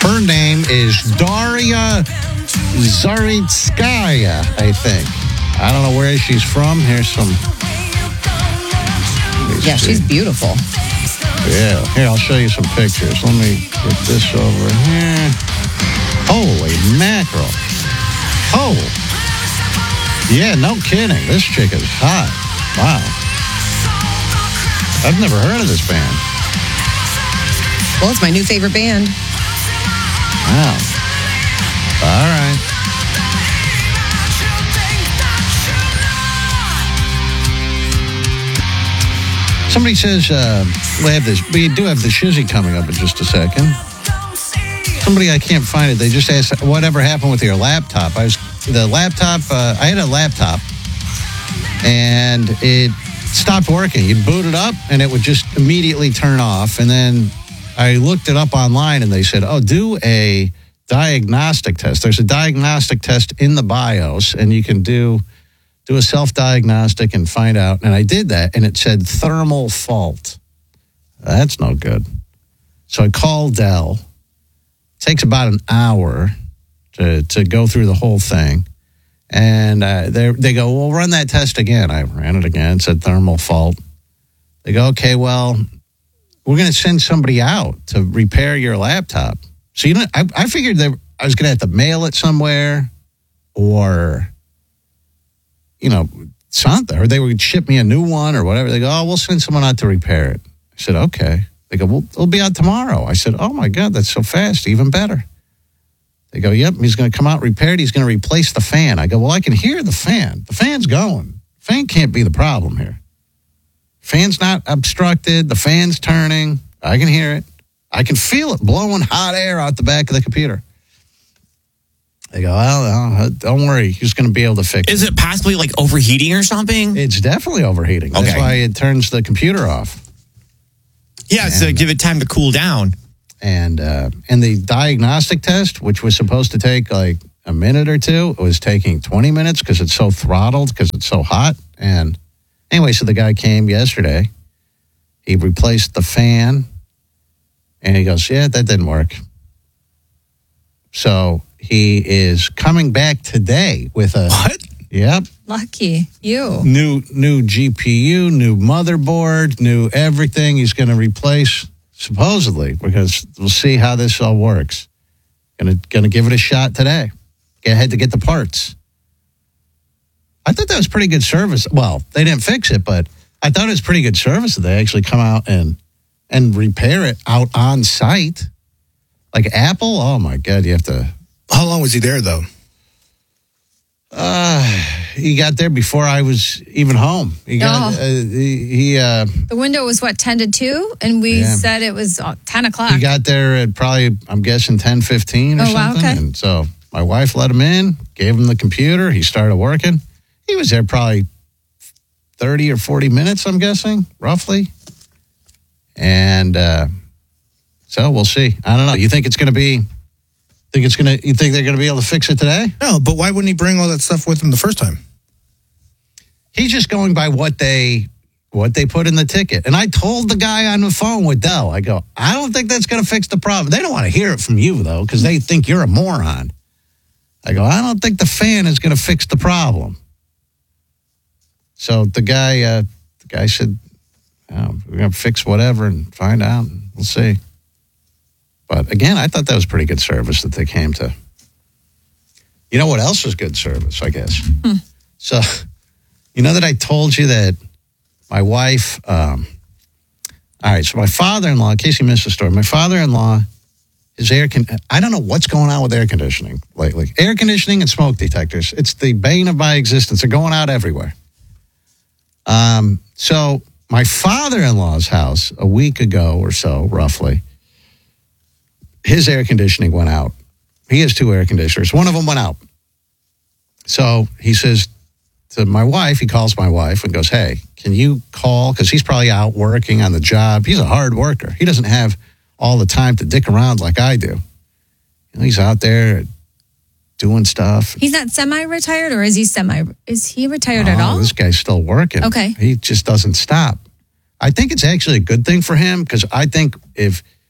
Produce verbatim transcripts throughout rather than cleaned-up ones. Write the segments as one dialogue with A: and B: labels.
A: Her name is Daria Zaritskaya, I think. I don't know where she's from. Here's some...
B: Yeah, she's beautiful.
A: Yeah. Here, I'll show you some pictures. Let me get this over here. Holy mackerel. Oh. Yeah, no kidding. This chick is hot. Wow. I've never heard of this band.
B: Well, it's my new favorite band.
A: Wow. All right. Somebody says uh, we have this. We do have the shizzy coming up in just a second. Somebody, I can't find it. They just asked whatever happened with your laptop. I was the laptop. Uh, I had a laptop, and it stopped working. You'd boot it up, and it would just immediately turn off. And then I looked it up online, and they said, "Oh, do a diagnostic test." There's a diagnostic test in the BIOS, and you can do do a self-diagnostic and find out. And I did that, and it said thermal fault. That's no good. So I called Dell. It takes about an hour to to go through the whole thing. And uh, they they go, well, run that test again. I ran it again. It said thermal fault. They go, okay, well, we're going to send somebody out to repair your laptop. So you know, I, I figured that I was going to have to mail it somewhere, or you know, something, or they would ship me a new one or whatever. They go, oh, we'll send someone out to repair it. I said, okay. They go, well, it'll be out tomorrow. I said, oh my God, that's so fast, even better. They go, yep, he's going to come out, repair it. He's going to replace the fan. I go, well, I can hear the fan. The fan's going. Fan can't be the problem here. Fan's not obstructed. The fan's turning. I can hear it. I can feel it blowing hot air out the back of the computer. They go, well, don't worry. He's going to be able to fix it.
C: Is it possibly like overheating or something?
A: It's definitely overheating.
C: Okay.
A: That's why it turns the computer off.
C: Yeah, and, so give it time to cool down.
A: And uh, and the diagnostic test, which was supposed to take like a minute or two, it was taking twenty minutes because it's so throttled, because it's so hot. And anyway, so the guy came yesterday. He replaced the fan. And he goes, yeah, that didn't work. So he is coming back today with a...
C: What?
A: Yep.
B: Lucky you.
A: New new G P U, new motherboard, new everything. He's going to replace, supposedly, because we'll see how this all works. Going to going to give it a shot today. Get ahead to get the parts. I thought that was pretty good service. Well, they didn't fix it, but I thought it was pretty good service that they actually come out and and repair it out on site. Like Apple, oh my God, you have to...
D: How long was he there, though?
A: Uh, he got there before I was even home. He got,
B: Oh.
A: uh, he, he, uh,
B: The window was what, ten to two? And we
A: Yeah.
B: said it was uh, ten o'clock.
A: he got there at probably, I'm guessing, ten fifteen or
B: Oh, wow,
A: something.
B: okay.
A: And so my wife let him in, gave him the computer. He started working. He was there probably thirty or forty minutes, I'm guessing, roughly. And uh, so we'll see. I don't know. You think it's going to be... Think it's gonna? You think they're gonna be able to fix it today?
D: No, but why wouldn't he bring all that stuff with him the first time?
A: He's just going by what they what they put in the ticket. And I told the guy on the phone with Dell, I go, I don't think that's gonna fix the problem. They don't want to hear it from you though, because they think you're a moron. I go, I don't think the fan is gonna fix the problem. So the guy, uh, the guy said, oh, we're gonna fix whatever and find out. And we'll see. But again, I thought that was pretty good service that they came to. You know what else was good service, I guess?
B: Hmm.
A: So, you know that I told you that my wife, um, all right, so my father-in-law, in case you missed the story, my father-in-law, his air, con- I don't know what's going on with air conditioning lately. Air conditioning and smoke detectors. It's the bane of my existence. They're going out everywhere. Um, so my father-in-law's house, a week ago or so, roughly, his air conditioning went out. He has two air conditioners. One of them went out. So he says to my wife, he calls my wife and goes, hey, can you call? Because he's probably out working on the job. He's a hard worker. He doesn't have all the time to dick around like I do. You know, he's out there doing stuff.
B: He's not semi-retired, or is he semi? Is he retired
A: oh,
B: at all?
A: This guy's still working.
B: Okay.
A: He just doesn't stop. I think it's actually a good thing for him, because I think if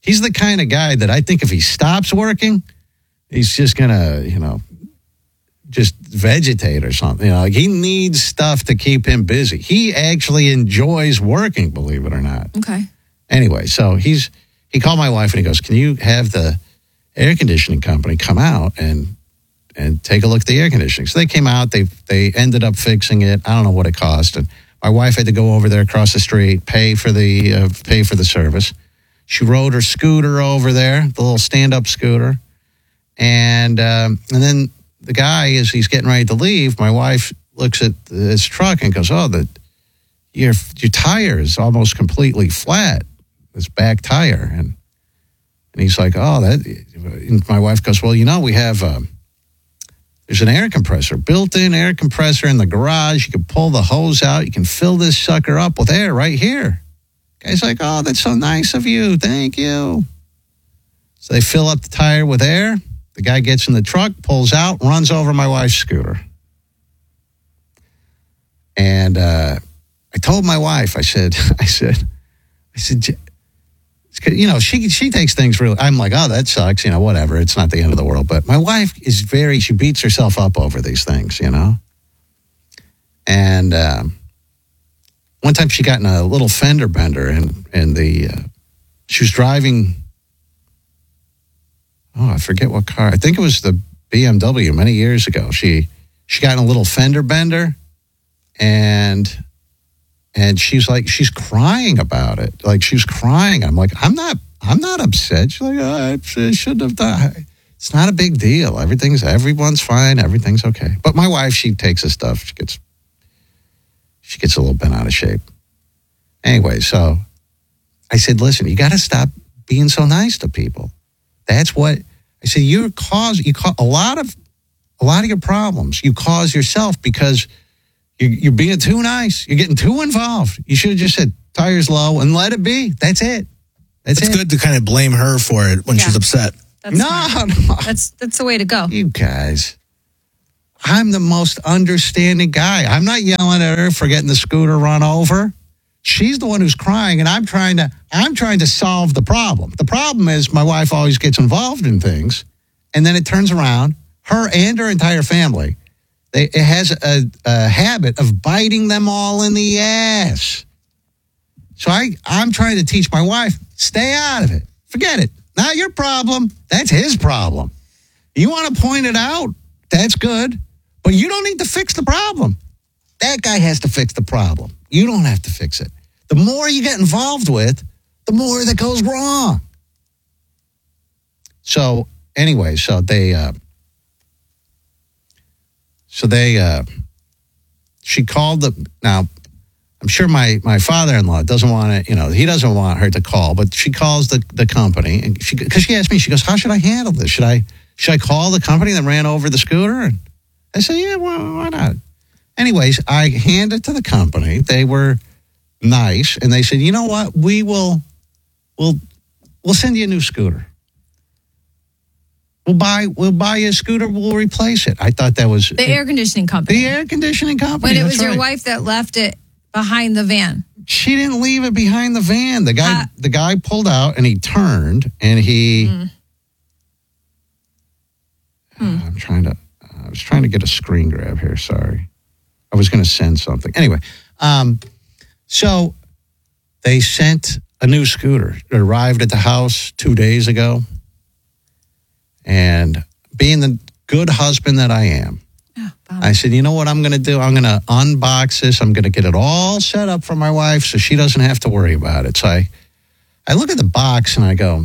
A: he's the kind of guy that I think if he stops working, he's just going to, you know, just vegetate or something. You know, like he needs stuff to keep him busy. He actually enjoys working, believe it or not.
B: Okay.
A: Anyway, so he's he called my wife and he goes, "Can you have the air conditioning company come out and and take a look at the air conditioning?" So they came out. They they ended up fixing it. I don't know what it cost. And my wife had to go over there across the street, pay for the uh, pay for the service. She rode her scooter over there, the little stand-up scooter, and um, and then the guy, as he's getting ready to leave, my wife looks at his truck and goes, "Oh, the your your tire is almost completely flat, this back tire." And and he's like, "Oh, that." And my wife goes, "Well, you know, we have um, there's an air compressor, built-in air compressor in the garage. You can pull the hose out. You can fill this sucker up with air right here." Guy's like, "Oh, that's so nice of you. Thank you." So they fill up the tire with air. The guy gets in the truck, pulls out, runs over my wife's scooter. And uh, I told my wife, I said, I said, I said, you know, she she takes things really, I'm like, "Oh, that sucks, you know, whatever. It's not the end of the world." But my wife is very, she beats herself up over these things, you know. And um, one time she got in a little fender bender and, and the, uh, she was driving, oh, I forget what car. I think it was the B M W many years ago. She she got in a little fender bender, and and she's like, she's crying about it. Like, she's crying. I'm like, I'm not, I'm not upset. She's like, "Oh, I shouldn't have done. It's not a big deal. Everything's, everyone's fine. Everything's okay." But my wife, she takes the stuff. She gets, she gets a little bent out of shape. Anyway, so I said, "Listen, you got to stop being so nice to people. That's what I said. You cause you cause a lot of a lot of your problems. You cause yourself because you're, you're being too nice. You're getting too involved. You should have just said tire's low and let it be. That's it. That's
D: It's
A: it.
D: good to kind of blame her for it when
B: Yeah.
D: she's upset.
B: That's
A: No,
B: smart.
A: no,
B: That's that's the way to go.
A: you guys. I'm the most understanding guy. I'm not yelling at her for getting the scooter run over. She's the one who's crying, and I'm trying to I'm trying to solve the problem. The problem is my wife always gets involved in things, and then it turns around, her and her entire family, they, it has a, a habit of biting them all in the ass. So I, I'm trying to teach my wife, stay out of it. Forget it. Not your problem. That's his problem. You want to point it out? That's good. But you don't need to fix the problem. That guy has to fix the problem. You don't have to fix it. The more you get involved with, the more that goes wrong. So anyway, so they, uh, so they, uh, she called the, now I'm sure my, my father-in-law doesn't want to, you know, he doesn't want her to call, but she calls the, the company and she, cause she asked me, she goes, "How should I handle this? Should I, should I call the company that ran over the scooter?" And I said, "Yeah, well, why not?" Anyways, I handed it to the company. They were nice, and they said, "You know what? We will, we'll, we'll send you a new scooter. We'll buy, we'll buy you a scooter. We'll replace it." I thought that was
B: The air conditioning company.
A: the air conditioning company.
B: But it
A: that's
B: was your
A: right.
B: wife that left it behind the van.
A: She didn't leave it behind the van. The guy,
B: Uh,
A: the guy pulled out and he turned and he.
B: Mm.
A: Uh, I'm trying to. I was trying to get a screen grab here. Sorry, I was going to send something. Anyway, um, so they sent a new scooter. It arrived at the house two days ago, and being the good husband that I am,
B: Oh,
A: I said, "You know what I'm going to do? I'm going to unbox this. I'm going to get it all set up for my wife so she doesn't have to worry about it." So I, I look at the box and I go,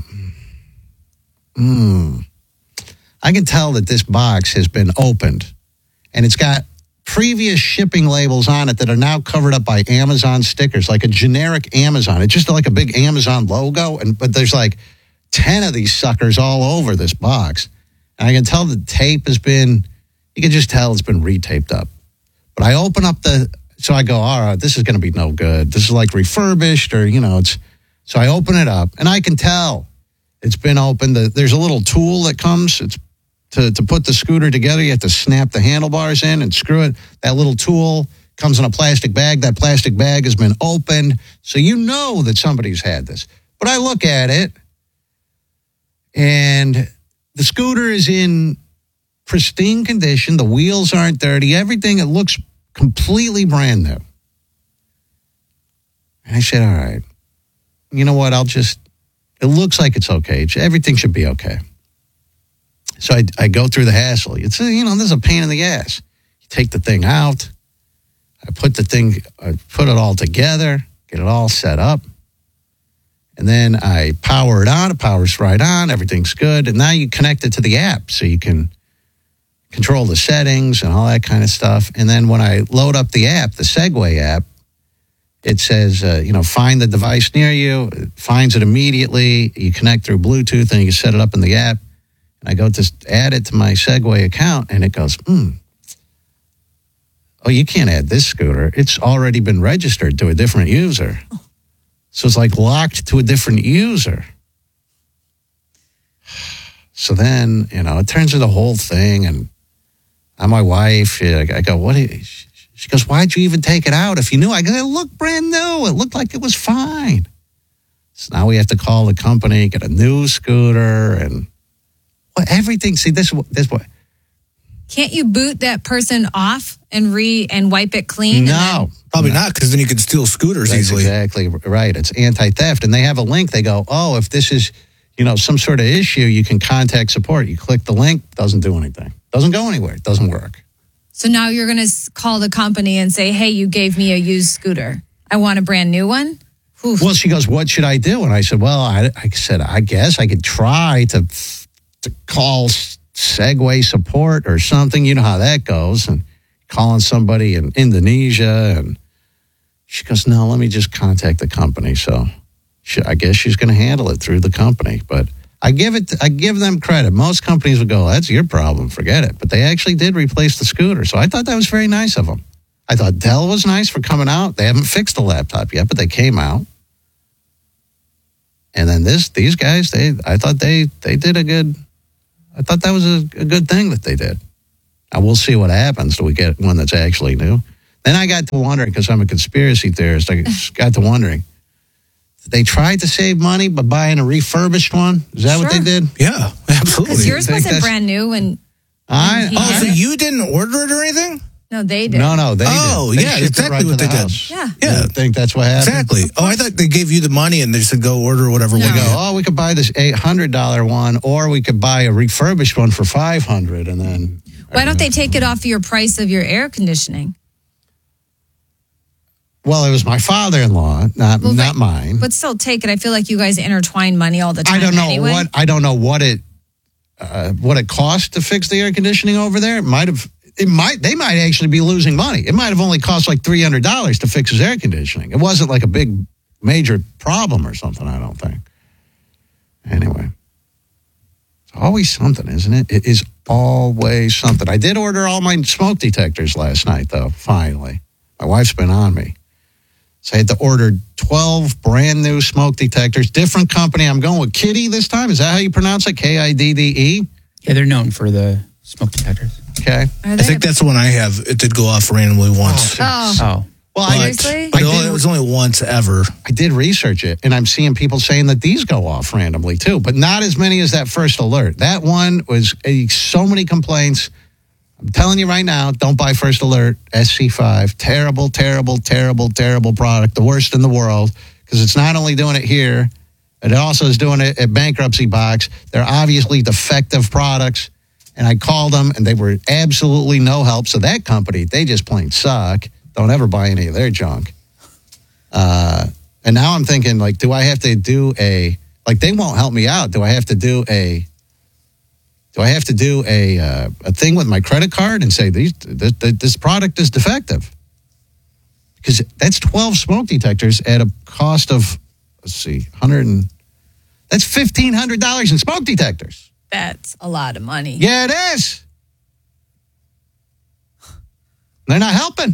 A: hmm, I can tell that this box has been opened and it's got previous shipping labels on it that are now covered up by Amazon stickers, like a generic Amazon. It's just like a big Amazon logo, and but there's like ten of these suckers all over this box. And I can tell the tape has been, you can just tell it's been retaped up. But I open up the, so I go, all right, this is going to be no good. This is like refurbished or, you know, it's, so I open it up and I can tell it's been opened. There's a little tool that comes, it's to, to put the scooter together. You have to snap the handlebars in and screw it. That little tool comes in a plastic bag. That plastic bag has been opened. So you know that somebody's had this. But I look at it And the scooter is in pristine condition. The wheels aren't dirty. Everything, it looks completely brand new. And I said, all right, you know what? I'll just, it looks like it's okay. Everything should be okay. So I, I go through the hassle. It's, you know, there's a pain in the ass. You take the thing out. I put the thing, I put it all together, get it all set up. And then I power it on. It powers right on. Everything's good. And now you connect it to the app so you can control the settings and all that kind of stuff. And then when I load up the app, the Segway app, it says, uh, you know, find the device near you. It finds it immediately. You connect through Bluetooth and you can set it up in the app. And I go to add it to my Segway account and it goes, hmm. Oh, you can't add this scooter. It's already been registered to a different user. So it's like locked to a different user. So then, you know, it turns into the whole thing. And I'm my wife. I go, what? You? She goes, why'd you even take it out if you knew? I go, it looked brand new. It looked like it was fine. So now we have to call the company, get a new scooter, and well, everything. See, this this what.
B: Can't you boot that person off and re and wipe it clean?
A: No,
D: probably
A: no.
D: not, because then you could steal scooters
A: That's
D: easily.
A: Exactly right. It's anti-theft, and they have a link. They go, oh, if this is, you know, some sort of issue, you can contact support. You click the link, doesn't do anything, doesn't go anywhere, it doesn't work.
B: So now you're going to call the company and say, hey, you gave me a used scooter. I want a brand new one. Oof.
A: Well, she goes, what should I do? And I said, well, I, I said, I guess I could try to to call Segway support or something. You know how that goes. And calling somebody in Indonesia. And she goes, no, let me just contact the company. So she, I guess she's going to handle it through the company. But I give it, I give them credit. Most companies would go, that's your problem, forget it. But they actually did replace the scooter. So I thought that was very nice of them. I thought Dell was nice for coming out. They haven't fixed the laptop yet, but they came out. And then this, these guys, they, I thought they, they did a good, I thought that was a, a good thing that they did. Now we'll see what happens till we get one that's actually new. Then I got to wondering, because I'm a conspiracy theorist, I got to wondering, they tried to save money by buying a refurbished one? Is that
B: Sure.
A: what they did?
D: Yeah, absolutely.
B: Because yours
A: think
B: wasn't
A: that's-
B: brand new and
A: I,
B: He
D: Oh,
A: I
D: so
B: had it?
D: you didn't order it or anything?
B: no, they did.
A: no, no, they
D: Oh,
A: did. They
D: yeah,
A: shipped it
D: exactly
A: right
D: what
A: to
D: they
A: the
D: did.
A: house.
B: Yeah.
D: Yeah.
A: You think that's what happened?
D: Exactly. Oh, I thought they gave you the money and they said go order whatever
B: No.
D: we
A: We go,
D: got.
A: oh, we could buy this eight hundred dollars one, or we could buy a refurbished one for five hundred dollars, and then...
B: Why don't they take it off of your price of your air conditioning?
A: Well, it was my father-in-law, not
B: Well,
A: not
B: right.
A: mine.
B: But still take it. I feel like you guys intertwine money all the time
A: I don't know
B: anyway.
A: what I don't know what it uh, what it cost to fix the air conditioning over there. It might have it might they might actually be losing money. It might have only cost like three hundred dollars to fix his air conditioning. It wasn't like a big major problem or something, I don't think. Anyway, it's always something, isn't it? It is always something. I did order all my smoke detectors last night, though. Finally, my wife's been on me. So I had to order twelve brand new smoke detectors. Different company. I'm going with Kitty this time. Is that how you pronounce it? K I D D E?
E: Yeah, they're known for the smoke detectors.
A: Okay.
B: Are
D: I
B: they?
D: think that's the one I have. It did go off randomly once.
B: Oh,
E: Oh,
A: Well, I,
B: seriously?
D: But
A: I
D: it only-
A: did-
D: it was only once ever.
A: I did research it, and I'm seeing people saying that these go off randomly too, but not as many as that first alert. That one was uh, so many complaints. I'm telling you right now, don't buy First Alert S C five. Terrible, terrible, terrible, terrible product. The worst in the world, because it's not only doing it here, it also is doing it at Bankruptcy Box. They're obviously defective products, and I called them, and they were absolutely no help. So that company, they just plain suck. Don't ever buy any of their junk. Uh, and now I'm thinking, like, do I have to do a, like, they won't help me out. Do I have to do a, do I have to do a uh, a thing with my credit card and say, these this, this product is defective? Because that's twelve smoke detectors at a cost of, let's see, one hundred and, that's fifteen hundred dollars in smoke detectors.
B: that's a lot of money.
A: Yeah, it is. They're not helping.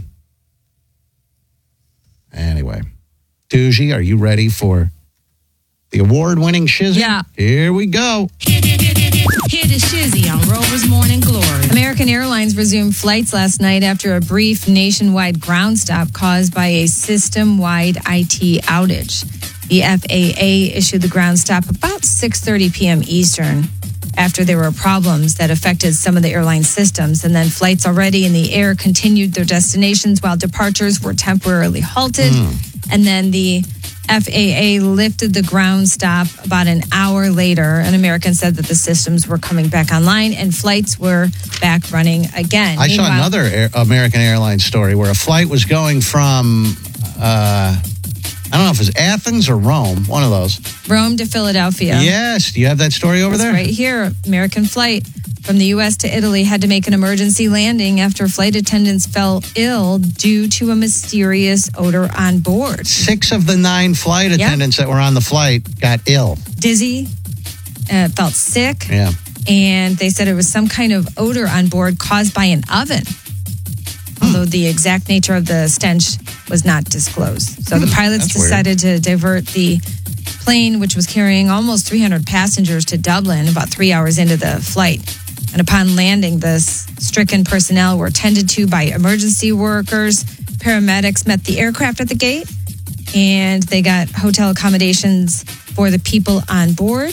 A: Anyway, Doogie, are you ready for the award-winning Shizzy?
B: Yeah.
A: Here we go.
F: Hear the Shizzy on Rover's Morning Glory.
B: American Airlines resumed flights last night after a brief nationwide ground stop caused by a system-wide I T outage. The F A A issued the ground stop about six thirty p.m. Eastern after there were problems that affected some of the airline systems. And then flights already in the air continued their destinations while departures were temporarily halted. Mm. And then the F A A lifted the ground stop about an hour later. An American said that the systems were coming back online and flights were back running again.
A: I saw another Air, American Airlines story where a flight was going from, uh, I don't know if it was Athens or Rome, one of those.
B: Rome to Philadelphia.
A: Yes. Do you have that story over
B: That's
A: there?
B: right here. American flight from the U S to Italy had to make an emergency landing after flight attendants fell ill due to a mysterious odor on board.
A: Six of the nine flight
B: Yep.
A: attendants that were on the flight got ill.
B: Dizzy, uh, felt sick,
A: Yeah.
B: and they said it was some kind of odor on board caused by an oven. Although the exact nature of the stench was not disclosed. So the pilots
A: That's weird.
B: decided to divert the plane, which was carrying almost three hundred passengers, to Dublin about three hours into the flight. And upon landing, the stricken personnel were tended to by emergency workers. Paramedics met the aircraft at the gate, and they got hotel accommodations for the people on board.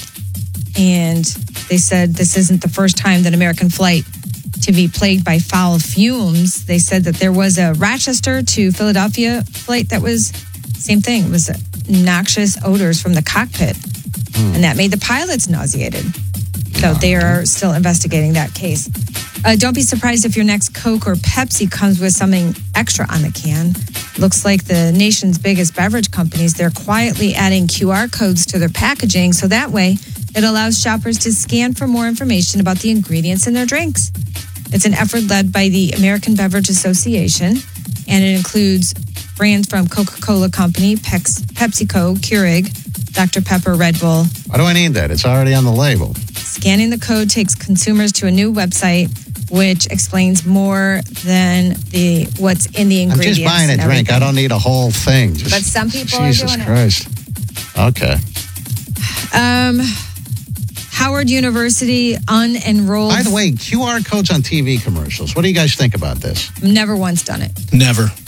B: And they said this isn't the first time that American flight to be plagued by foul fumes. They said that there was a Rochester to Philadelphia flight that was same thing. It was noxious odors from the cockpit, mm. and that made the pilots nauseated. So they are still investigating that case. Uh, don't be surprised if your next Coke or Pepsi comes with something extra on the can. Looks like the nation's biggest beverage companies, they're quietly adding Q R codes to their packaging, so that way it allows shoppers to scan for more information about the ingredients in their drinks. It's an effort led by the American Beverage Association, and it includes brands from Coca-Cola Company, Pex, PepsiCo, Keurig, Doctor Pepper, Red Bull.
A: Why do I need that? It's already on the label.
B: Scanning the code takes consumers to a new website, which explains more than the what's in the
A: I'm
B: ingredients.
A: just buying a
B: and
A: drink.
B: everything.
A: I don't need a whole thing. Just,
B: But some people
A: Jesus
B: are doing
A: Christ.
B: it.
A: Okay.
B: Um, Howard University unenrolled.
A: By the way, Q R codes on T V commercials. What do you guys think about this?
B: Never once done it.
D: Never.